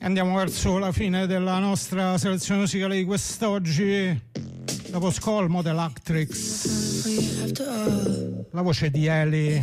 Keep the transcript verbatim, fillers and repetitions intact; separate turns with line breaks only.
Andiamo verso la fine della nostra selezione musicale di quest'oggi. Dopo Scolmo dell'Actrix, la voce di Eli